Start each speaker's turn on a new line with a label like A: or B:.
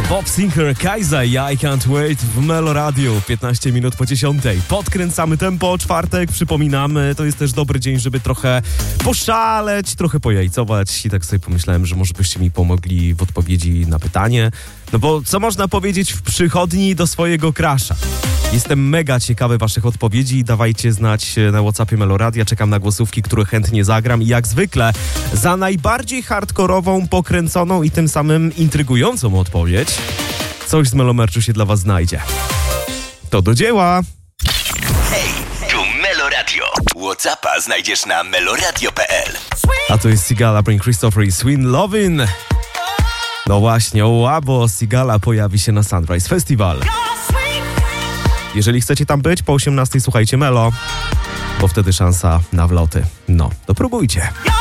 A: Bob Sinclair, Kaiza i I Can't Wait w Melo Radio, 15 minut po 10. Podkręcamy tempo, czwartek, przypominamy, to jest też dobry dzień, żeby trochę poszaleć, trochę pojajcować i tak sobie pomyślałem, że może byście mi pomogli w odpowiedzi na pytanie, no bo co można powiedzieć w przychodni do swojego crusha? Jestem mega ciekawy waszych odpowiedzi, dawajcie znać na WhatsAppie Melo Radia, czekam na głosówki, które chętnie zagram i jak zwykle za najbardziej hardkorową, pokręconą i tym samym intrygującą odpowiedź coś z Melo Merchu się dla was znajdzie. To do dzieła!
B: Hej, tu Melo Radio. WhatsAppa znajdziesz na meloradio.pl.
A: A to jest Sigala, Bring Christopher i Swin Lovin'. No właśnie, bo Sigala pojawi się na Sunrise Festival. Jeżeli chcecie tam być, po 18 słuchajcie Melo, bo wtedy szansa na wloty. No, to próbujcie.